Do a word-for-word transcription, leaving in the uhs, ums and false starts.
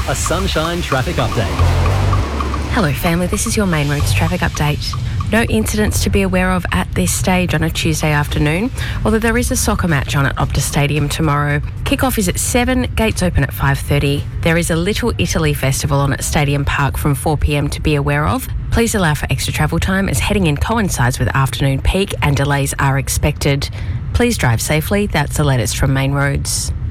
A Sunshine traffic update. Hello family, this is your Main Roads traffic update. No incidents to be aware of at this stage on a Tuesday afternoon, although there is a soccer match on at Optus Stadium tomorrow. Kick-off is at seven, gates open at five thirty. There is a Little Italy festival on at Stadium Park from four p m to be aware of. Please allow for extra travel time as heading in coincides with afternoon peak and delays are expected. Please drive safely. That's the latest from Main Roads.